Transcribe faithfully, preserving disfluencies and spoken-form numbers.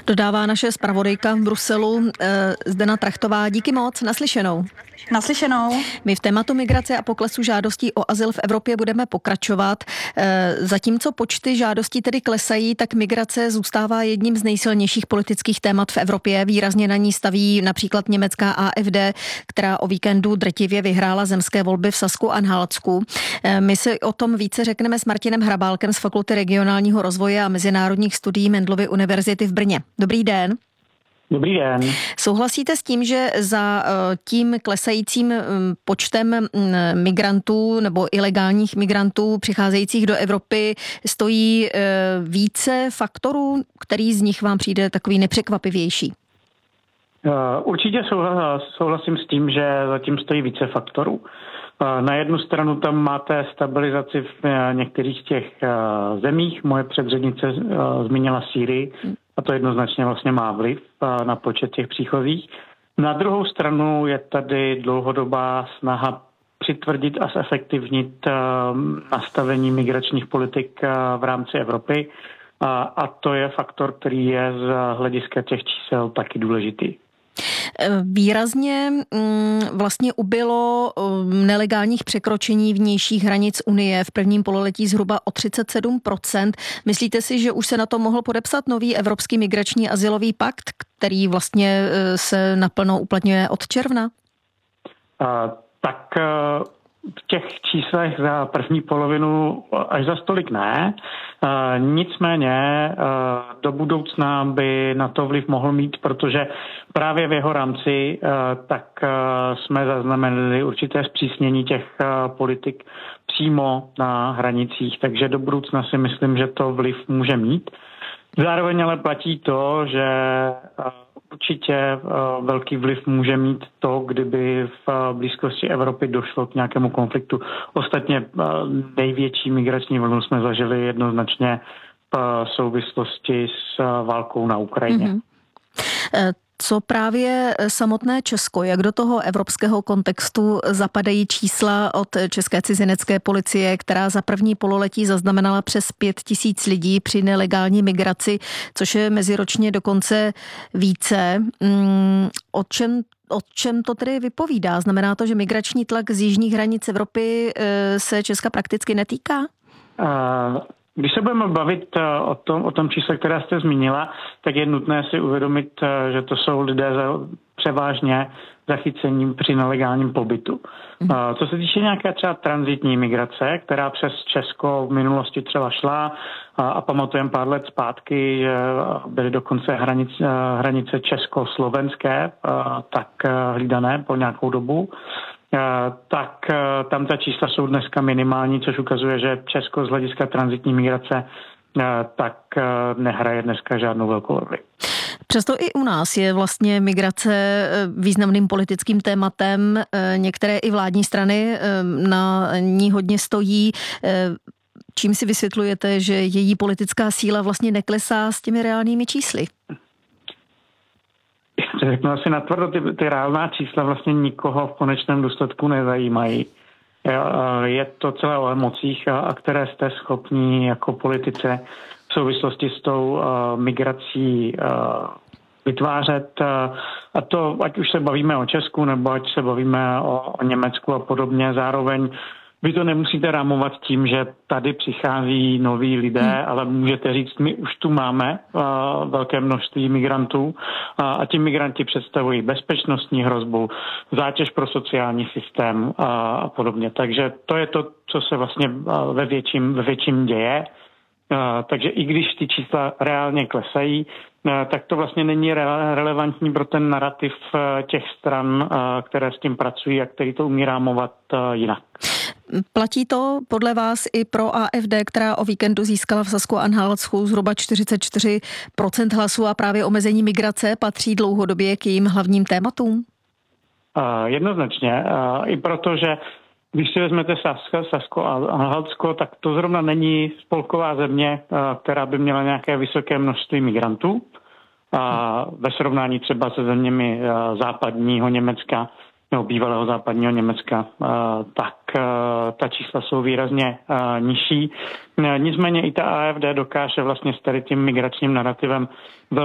Dodává naše zpravodajka v Bruselu Zdena Trachtová. Díky moc, naslyšenou. Naslyšenou. My v tématu migrace a poklesu žádostí o azyl v Evropě budeme pokračovat. Zatímco počty žádostí tedy klesají, tak migrace zůstává jedním z nejsilnějších politických témat v Evropě. Výrazně na ní staví například německá A F D, která o víkendu drtivě vyhrála zemské volby v Sasku-Anhaltsku. My si o tom více řekneme s Martinem Hrabálkem z Fakulty regionálního rozvoje a mezinárodních studií Mendelovy univerzity v Brně. Dobrý den. Dobrý den. Souhlasíte s tím, že za tím klesajícím počtem migrantů nebo ilegálních migrantů přicházejících do Evropy stojí více faktorů, který z nich vám přijde takový nepřekvapivější? Určitě souhlasím s tím, že zatím stojí více faktorů. Na jednu stranu tam máte stabilizaci v některých těch zemích. Moje předřečnice zmínila Sýrii a to jednoznačně vlastně má vliv na počet těch příchozích. Na druhou stranu je tady dlouhodobá snaha přitvrdit a zefektivnit nastavení migračních politik v rámci Evropy a to je faktor, který je z hlediska těch čísel taky důležitý. Výrazně vlastně ubylo nelegálních překročení vnějších hranic Unie v prvním pololetí zhruba o třicet sedm procent. Myslíte si, že už se na to mohl podepsat nový Evropský migrační azylový pakt, který vlastně se naplno uplatňuje od června? A, tak v těch číslech za první polovinu až za stolik ne. E, nicméně e, do budoucna by na to vliv mohl mít, protože právě v jeho rámci e, tak e, jsme zaznamenali určité zpřísnění těch e, politik přímo na hranicích, takže do budoucna si myslím, že to vliv může mít. Zároveň ale platí to, že určitě velký vliv může mít to, kdyby v blízkosti Evropy došlo k nějakému konfliktu. Ostatně největší migrační vlnu jsme zažili jednoznačně v souvislosti s válkou na Ukrajině. Mm-hmm. Co právě samotné Česko, jak do toho evropského kontextu zapadají čísla od České cizinecké policie, která za první pololetí zaznamenala přes pět tisíc lidí při nelegální migraci, což je meziročně dokonce více. O čem, o čem to tedy vypovídá? Znamená to, že migrační tlak z jižních hranic Evropy se Česka prakticky netýká? Uh... Když se budeme bavit o tom, o tom čísle, které jste zmínila, tak je nutné si uvědomit, že to jsou lidé převážně zachycení při nelegálním pobytu. Mm. Co se týče nějaké třeba tranzitní migrace, která přes Česko v minulosti třeba šla a, a pamatujeme pár let zpátky, že byly dokonce hranice, hranice česko-slovenské tak hlídané po nějakou dobu, tak tam ta čísla jsou dneska minimální, což ukazuje, že Česko z hlediska tranzitní migrace tak nehraje dneska žádnou velkou roli. Přesto i u nás je vlastně migrace významným politickým tématem. Některé i vládní strany na ní hodně stojí. Čím si vysvětlujete, že její politická síla vlastně neklesá s těmi reálnými čísly? Řeknu asi natvrdo, ty, ty reálná čísla vlastně nikoho v konečném důsledku nezajímají. Je to celé o emocích, a, a které jste schopní jako politice v souvislosti s tou uh, migrací uh, vytvářet. Uh, a to, ať už se bavíme o Česku, nebo ať se bavíme o, o Německu a podobně, zároveň vy to nemusíte rámovat tím, že tady přichází noví lidé, hmm. ale můžete říct, my už tu máme uh, velké množství migrantů uh, a ti migranti představují bezpečnostní hrozbu, zátěž pro sociální systém uh, a podobně. Takže to je to, co se vlastně uh, ve větším, ve větším děje. Uh, takže i když ty čísla reálně klesají, uh, tak to vlastně není re- relevantní pro ten narrativ uh, těch stran, uh, které s tím pracují a který to umí rámovat uh, jinak. Platí to podle vás i pro A F D, která o víkendu získala v Sasku-Anhaltsku zhruba čtyřicet čtyři procent hlasů a právě omezení migrace patří dlouhodobě k jejím hlavním tématům? Uh, jednoznačně. Uh, I proto, že když si vezmete Sasko-Anhaltsko, tak to zrovna není spolková země, uh, která by měla nějaké vysoké množství migrantů. Uh, ve srovnání třeba se zeměmi uh, západního Německa, nebo bývalého západního Německa, tak ta čísla jsou výrazně nižší. Nicméně i ta A F D dokáže vlastně s tady tím migračním narrativem